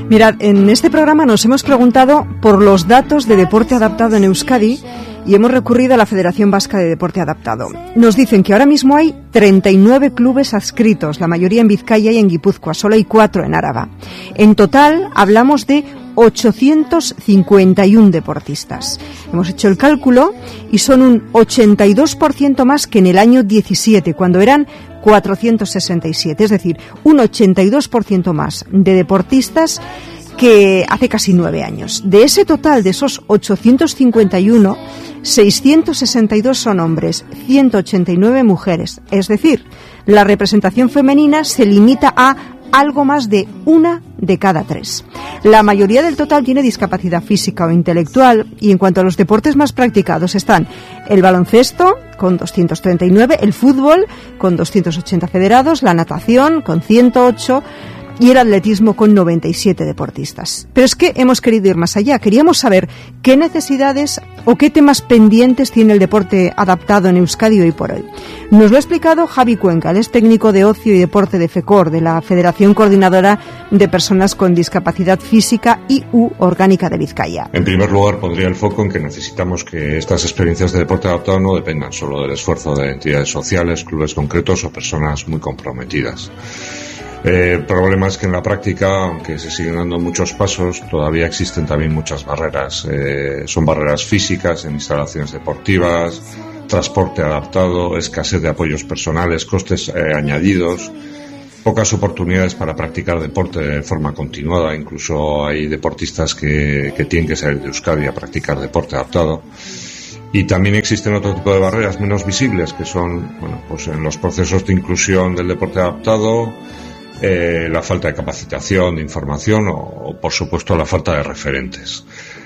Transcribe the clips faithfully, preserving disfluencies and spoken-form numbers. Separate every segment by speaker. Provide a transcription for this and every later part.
Speaker 1: Mirad, en este programa nos hemos preguntado por los datos de deporte adaptado en Euskadi y hemos recurrido a la Federación Vasca de Deporte Adaptado. Nos dicen que ahora mismo hay treinta y nueve clubes adscritos, la mayoría en Vizcaya y en Guipúzcoa, solo hay cuatro en Araba. En total hablamos de ochocientos cincuenta y uno deportistas. Hemos hecho el cálculo y son un ochenta y dos por ciento más que en el año diecisiete, cuando eran cuatrocientos sesenta y siete, es decir, un ochenta y dos por ciento más de deportistas que hace casi nueve años. De ese total, de esos ochocientos cincuenta y uno, seiscientos sesenta y dos son hombres, ciento ochenta y nueve mujeres. Es decir, la representación femenina se limita a algo más de una de cada tres. La mayoría del total tiene discapacidad física o intelectual, y en cuanto a los deportes más practicados están el baloncesto con doscientos treinta y nueve, el fútbol con doscientos ochenta federados, la natación con ciento ocho y el atletismo con noventa y siete deportistas. Pero es que hemos querido ir más allá. Queríamos saber qué necesidades o qué temas pendientes tiene el deporte adaptado en Euskadi hoy por hoy. Nos lo ha explicado Javi Cuenca, él es técnico de ocio y deporte de FECOR, de la Federación Coordinadora de Personas con Discapacidad Física y u Orgánica de Vizcaya.
Speaker 2: En primer lugar, pondría el foco en que necesitamos que estas experiencias de deporte adaptado no dependan solo del esfuerzo de entidades sociales, clubes concretos o personas muy comprometidas. Eh, el problema es que en la práctica, aunque se siguen dando muchos pasos, todavía existen también muchas barreras. Eh, son barreras físicas en instalaciones deportivas, transporte adaptado, escasez de apoyos personales, costes eh, añadidos, pocas oportunidades para practicar deporte de forma continuada. Incluso hay deportistas que, que tienen que salir de Euskadi a practicar deporte adaptado. Y también existen otro tipo de barreras menos visibles, que son, bueno, pues en los procesos de inclusión del deporte adaptado, Eh, la falta de capacitación, de información o, o por supuesto la falta de referentes.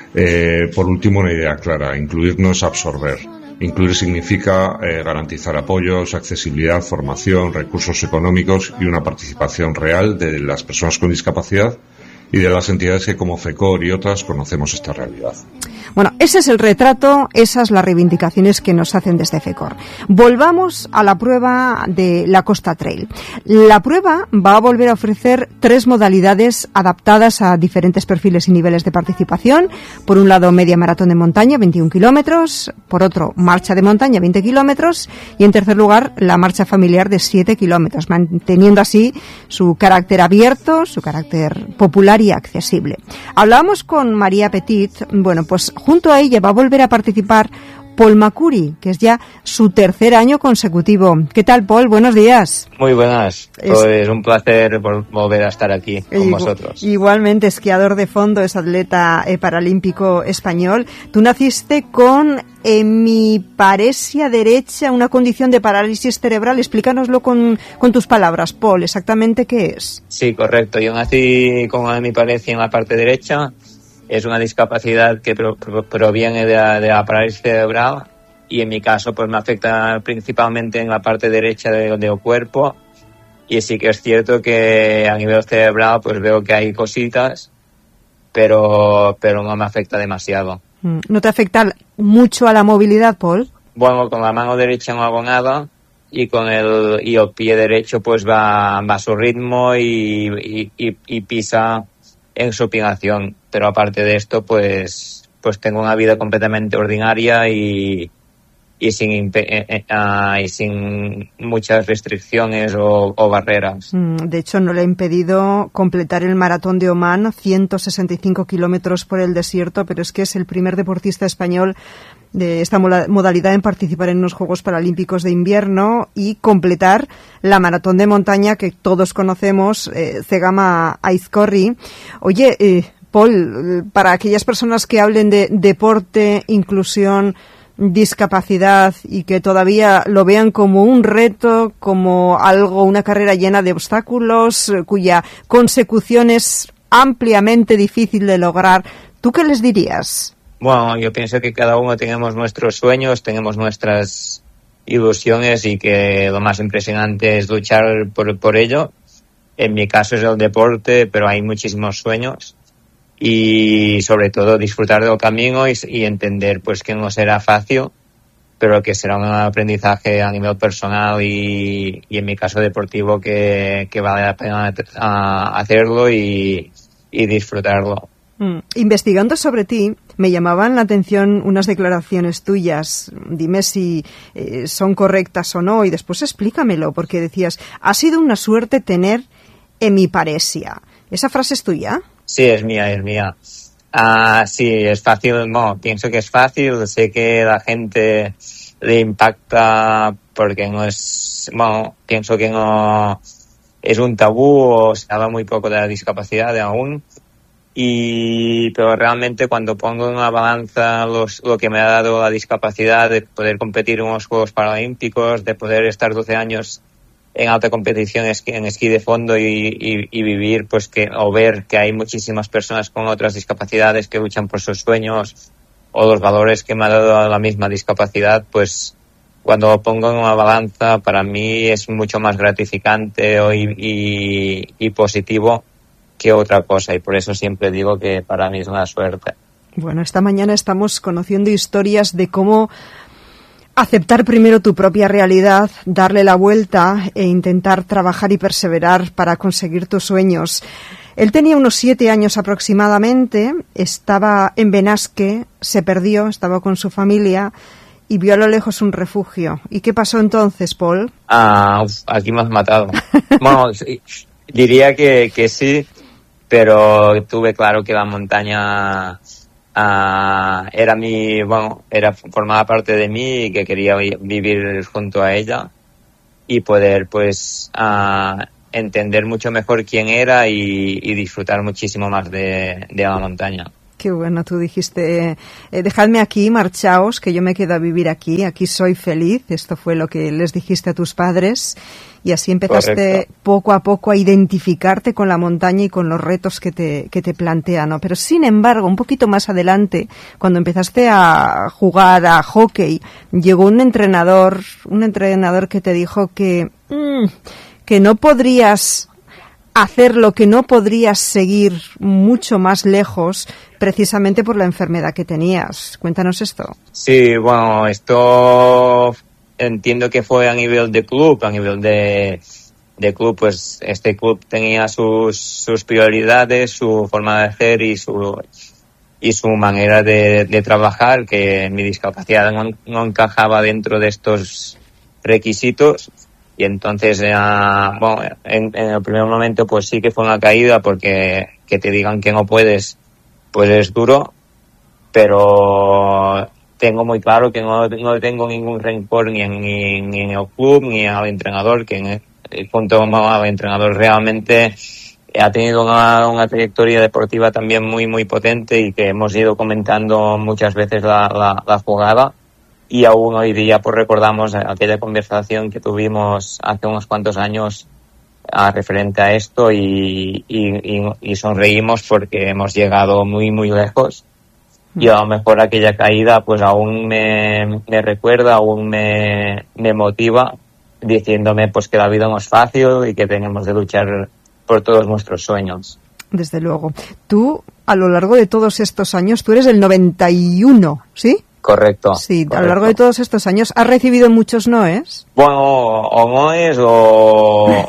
Speaker 2: Eh, por último, una idea clara: incluir no es absorber. Incluir significa eh, garantizar apoyos, accesibilidad, formación, recursos económicos y una participación real de las personas con discapacidad y de las entidades que como FECOR y otras conocemos esta realidad.
Speaker 1: Bueno, ese es el retrato, esas las reivindicaciones que nos hacen desde FECOR. Volvamos a la prueba de la Costa Trail. La prueba va a volver a ofrecer tres modalidades adaptadas a diferentes perfiles y niveles de participación. Por un lado, media maratón de montaña, veintiún kilómetros. Por otro, marcha de montaña, veinte kilómetros. Y en tercer lugar, la marcha familiar de siete kilómetros, manteniendo así su carácter abierto, su carácter popular y accesible. Hablábamos con María Petit. Bueno, pues junto a ella va a volver a participar Paul Macuri, que es ya su tercer año consecutivo. ¿Qué tal, Paul? Buenos días.
Speaker 3: Muy buenas. Es pues un placer volver a estar aquí con
Speaker 1: Igu-
Speaker 3: vosotros.
Speaker 1: Igualmente, esquiador de fondo, es atleta eh, paralímpico español. Tú naciste con hemiparesia derecha, una condición de parálisis cerebral. Explícanoslo con, con tus palabras, Paul. ¿Exactamente qué es?
Speaker 3: Sí, correcto. Yo nací con hemiparesia en la parte derecha. Es una discapacidad que pro, pro, proviene de la, de la parálisis cerebral y en mi caso pues me afecta principalmente en la parte derecha del de cuerpo, y sí que es cierto que a nivel cerebral pues veo que hay cositas, pero, pero no me afecta demasiado.
Speaker 1: ¿No te afecta mucho a la movilidad, Paul?
Speaker 3: Bueno, con la mano derecha no hago nada y con el, y el pie derecho pues va, va a su ritmo y, y, y, y pisa en supinación, pero aparte de esto pues pues tengo una vida completamente ordinaria y y sin eh, eh, uh, y sin muchas restricciones o, o barreras.
Speaker 1: De hecho, no le ha impedido completar el maratón de Omán, ciento sesenta y cinco kilómetros por el desierto, pero es que es el primer deportista español de esta modalidad en participar en los Juegos Paralímpicos de Invierno y completar la maratón de montaña que todos conocemos, eh, Zegama Aizkorri. Oye, eh, Paul, para aquellas personas que hablen de deporte, inclusión, discapacidad y que todavía lo vean como un reto, como algo, una carrera llena de obstáculos, cuya consecución es ampliamente difícil de lograr, ¿tú qué les dirías?
Speaker 3: Bueno, yo pienso que cada uno tenemos nuestros sueños, tenemos nuestras ilusiones y que lo más impresionante es luchar por, por ello. En mi caso es el deporte, pero hay muchísimos sueños y sobre todo disfrutar del camino y, y entender pues que no será fácil, pero que será un aprendizaje a nivel personal y, y en mi caso deportivo que, que vale la pena hacerlo y y disfrutarlo.
Speaker 1: Mm. Investigando sobre ti, me llamaban la atención unas declaraciones tuyas. Dime si eh, son correctas o no y después explícamelo, porque decías, ha sido una suerte tener hemiparesia. ¿Esa frase es tuya?
Speaker 3: Sí, es mía, es mía. Ah, sí, es fácil, no, pienso que es fácil, sé que la gente le impacta porque no es, bueno, pienso que no es un tabú o se habla muy poco de la discapacidad aún, y pero realmente cuando pongo en una balanza los, lo que me ha dado la discapacidad de poder competir en unos Juegos Paralímpicos, de poder estar doce años en alta competición en esquí de fondo y, y, y vivir, pues que, o ver que hay muchísimas personas con otras discapacidades que luchan por sus sueños, o los valores que me ha dado la misma discapacidad, pues cuando lo pongo en una balanza, para mí es mucho más gratificante y, y, y positivo que otra cosa, y por eso siempre digo que para mí es una suerte.
Speaker 1: Bueno, esta mañana estamos conociendo historias de cómo aceptar primero tu propia realidad, darle la vuelta e intentar trabajar y perseverar para conseguir tus sueños. Él tenía unos siete años aproximadamente, estaba en Benasque, se perdió, estaba con su familia y vio a lo lejos un refugio. ¿Y qué pasó entonces, Paul?
Speaker 3: Ah, uf, aquí me has matado. Bueno, sí, diría que, que sí, pero tuve claro que la montaña Uh, era mi, bueno, era formaba parte de mí y que quería vivir junto a ella y poder, pues, uh, entender mucho mejor quién era y, y disfrutar muchísimo más de, de la montaña.
Speaker 1: Qué bueno, tú dijiste, eh, dejadme aquí, marchaos, que yo me quedo a vivir aquí, aquí soy feliz. Esto fue lo que les dijiste a tus padres y así empezaste Correcto. Poco a poco a identificarte con la montaña y con los retos que te, que te plantea, ¿no? Pero sin embargo, un poquito más adelante, cuando empezaste a jugar a hockey, llegó un entrenador, un entrenador que te dijo que, mmm, que no podrías hacer lo que no podrías seguir mucho más lejos precisamente por la enfermedad que tenías. Cuéntanos esto.
Speaker 3: Sí, bueno, esto entiendo que fue a nivel de club, a nivel de, de club, pues este club tenía sus, sus prioridades, su forma de hacer y su, y su manera de, de trabajar, que mi discapacidad no, no encajaba dentro de estos requisitos. Y entonces, eh, bueno, en, en el primer momento pues sí que fue una caída, porque que te digan que no puedes, pues es duro, pero tengo muy claro que no, no tengo ningún rencor ni en, ni, ni en el club ni al entrenador, que en el punto al entrenador realmente ha tenido una, una trayectoria deportiva también muy muy potente y que hemos ido comentando muchas veces la, la, la jugada. Y aún hoy día pues recordamos aquella conversación que tuvimos hace unos cuantos años a, referente a esto y, y, y, y sonreímos porque hemos llegado muy muy lejos y a lo mejor aquella caída pues aún me, me recuerda, aún me, me motiva diciéndome pues que la vida no es fácil y que tenemos de luchar por todos nuestros sueños.
Speaker 1: Desde luego. Tú, a lo largo de todos estos años, tú eres del noventa y uno, ¿sí?
Speaker 3: Correcto.
Speaker 1: Sí,
Speaker 3: correcto.
Speaker 1: A lo largo de todos estos años, ¿has recibido muchos noes?
Speaker 3: Bueno, o noes o...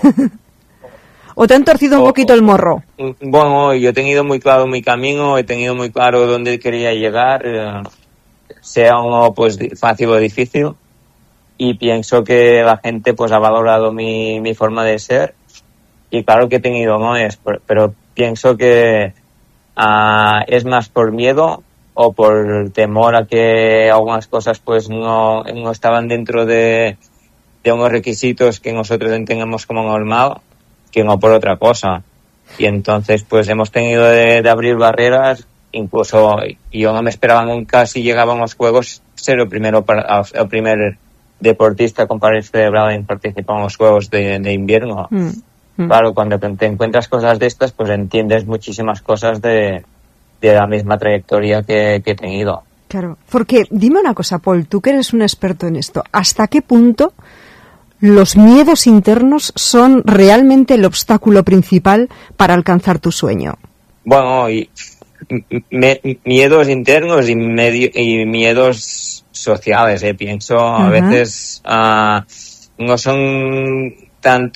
Speaker 1: ¿O te han torcido un
Speaker 3: o,
Speaker 1: poquito el morro?
Speaker 3: Bueno, yo he tenido muy claro mi camino, he tenido muy claro dónde quería llegar, eh, sea uno pues fácil o difícil, y pienso que la gente pues ha valorado mi, mi forma de ser, y claro que he tenido noes, pero, pero pienso que uh, es más por miedo o por temor a que algunas cosas pues no, no estaban dentro de, de unos requisitos que nosotros entendemos como normal, que no por otra cosa. Y entonces pues hemos tenido de, de abrir barreras, incluso yo no me esperaba nunca si llegaban los juegos ser el primero para, el primer deportista con parálisis cerebral en participar en los juegos de, de invierno. Mm, mm. Claro, cuando te encuentras cosas de estas pues entiendes muchísimas cosas de de la misma trayectoria que, que he tenido.
Speaker 1: Claro, porque dime una cosa, Paul, tú que eres un experto en esto, ¿hasta qué punto los miedos internos son realmente el obstáculo principal para alcanzar tu sueño?
Speaker 3: Bueno, y, me, miedos internos y, medio, y miedos sociales, eh, pienso, uh-huh. a veces uh, no son tantos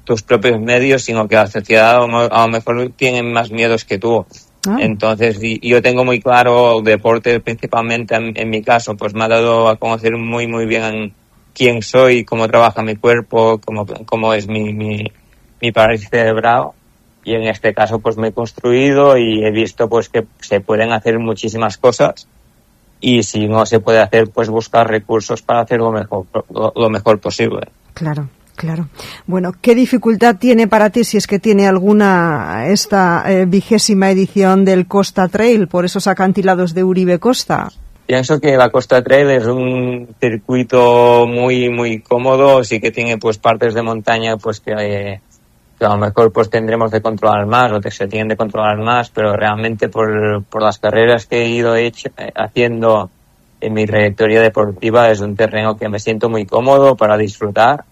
Speaker 3: tus propios medios, sino que la sociedad a lo mejor tiene más miedos que tú. Ah. Entonces, yo tengo muy claro el deporte, principalmente en, en mi caso, pues me ha dado a conocer muy, muy bien quién soy, cómo trabaja mi cuerpo, cómo, cómo es mi, mi, mi parálisis cerebral. Y en este caso, pues me he construido y he visto pues que se pueden hacer muchísimas cosas. Y si no se puede hacer, pues buscar recursos para hacer lo mejor, lo, lo mejor posible.
Speaker 1: Claro. Claro. Bueno, ¿qué dificultad tiene para ti, si es que tiene alguna, esta eh, vigésima edición del Costa Trail por esos acantilados de Uribe Costa?
Speaker 3: Pienso que la Costa Trail es un circuito muy, muy cómodo. Sí que tiene pues partes de montaña pues que, eh, que a lo mejor pues tendremos de controlar más o que se tienen de controlar más, pero realmente por, por las carreras que he ido hecho, eh, haciendo en mi trayectoria deportiva es un terreno que me siento muy cómodo para disfrutar.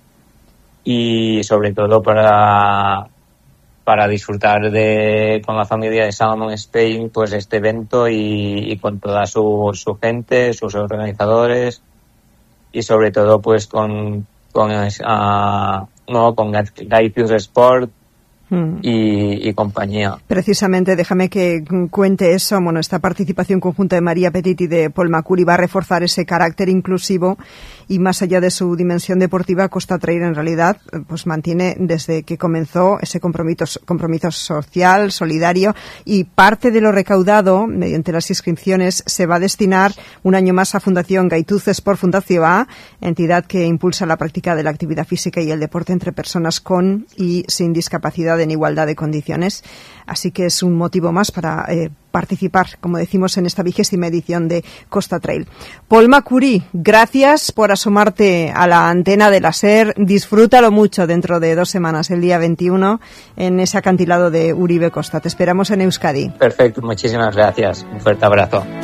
Speaker 3: Y sobre todo para para disfrutar de con la familia de Salomon Spain pues este evento y, y con toda su, su gente, sus organizadores y sobre todo pues con con uh, no con Gaitius Sport mm. y, y compañía.
Speaker 1: Precisamente, déjame que cuente eso. Bueno, esta participación conjunta de María Petit y de Paul Macuri va a reforzar ese carácter inclusivo y más allá de su dimensión deportiva, Costa Trail en realidad pues mantiene desde que comenzó ese compromiso, compromiso social, solidario, y parte de lo recaudado mediante las inscripciones se va a destinar un año más a Fundación Gaituz Sport Fundación A, entidad que impulsa la práctica de la actividad física y el deporte entre personas con y sin discapacidad en igualdad de condiciones. Así que es un motivo más para eh, participar, como decimos, en esta vigésima edición de Costa Trail. Paul Macuri, gracias por asomarte a la antena de la SER. Disfrútalo mucho dentro de dos semanas, el día veintiuno, en ese acantilado de Uribe Costa. Te esperamos en Euskadi.
Speaker 3: Perfecto, muchísimas gracias. Un fuerte abrazo.